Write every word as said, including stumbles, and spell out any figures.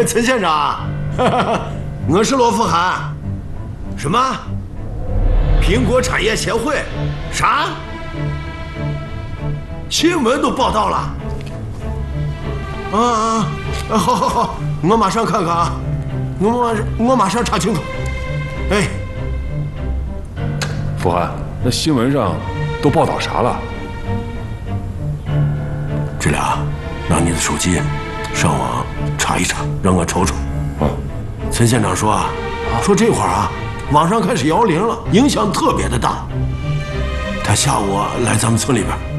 陈县长，我是罗富涵。什么？苹果产业协会？啥？新闻都报道了？啊啊！好好好，我马上看看啊，我马上我马上查清楚。哎， 富涵，那新闻上都报道啥了？ 这俩，让你的手机上网查一查，让我瞅瞅。 啊， 陈县长说啊，说这会儿啊，网上开始摇铃了，影响特别的大。他下午来咱们村里边。